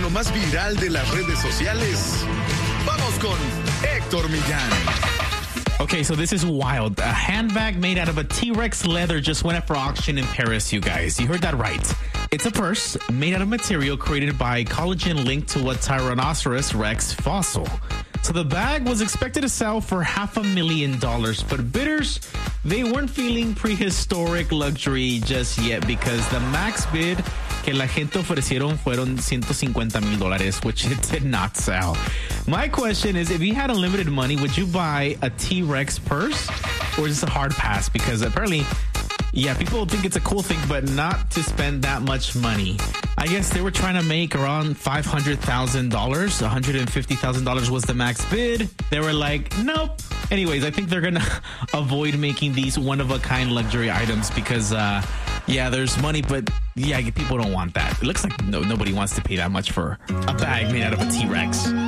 video más viral de las redes sociales. Vamos con Héctor Millán. Okay, so this is wild. A handbag made out of a T-Rex leather just went up for auction in Paris, you guys. You heard that right. It's a purse made out of material created by collagen linked to a Tyrannosaurus Rex fossil. So the bag was expected to sell for $500,000, but bidders, they weren't feeling prehistoric luxury just yet because the max bid que la gente ofrecieron fueron $150,000, which it did not sell. My question is, if you had unlimited money, would you buy a T-Rex purse, or is this a hard pass? Because apparently, yeah, people think it's a cool thing, but not to spend that much money. I guess they were trying to make around $500,000. $150,000 was the max bid. They were like, nope. Anyways, I think they're going to avoid making these one-of-a-kind luxury items because, yeah, there's money, but yeah, people don't want that. It looks like nobody wants to pay that much for a bag made out of a T-Rex.